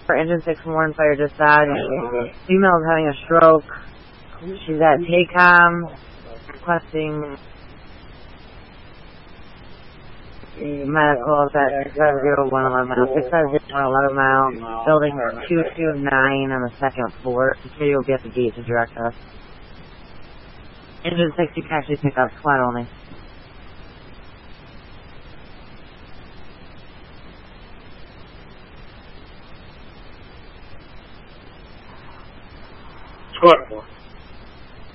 Engine 6-1 fire dispatch. Female is having a stroke. She's at TACOM requesting medical at 650-111 mile. 650-111 mile. Building 229 on the second floor. Security will be at the gate to direct us. Engine 6, you can actually pick up squad only. Squad 4.